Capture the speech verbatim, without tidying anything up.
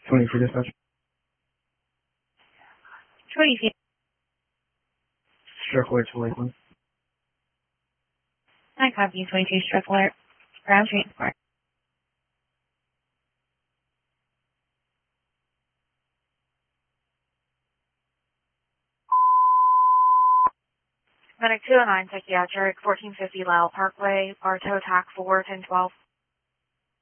twenty for dispatch. twenty feet. Stroke alert to Lakeland. I copy twenty-two stroke alert. Ground transport. Medic two oh nine Psychiatric, fourteen fifty Lyle Parkway, Bartow, T A C four, ten twelve.